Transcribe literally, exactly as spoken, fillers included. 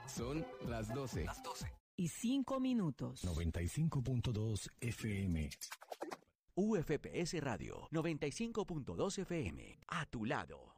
Son las doce. Las doce. Y cinco minutos. noventa y cinco punto dos F M. U F P S Radio noventa y cinco punto dos F M. A tu lado.